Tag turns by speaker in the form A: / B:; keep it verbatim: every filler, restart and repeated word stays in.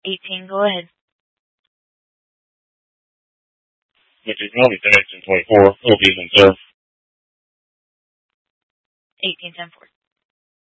A: eighteen, go ahead.
B: Victor, can be connection twenty-four, Philippines and serve.
A: eighteen ten four.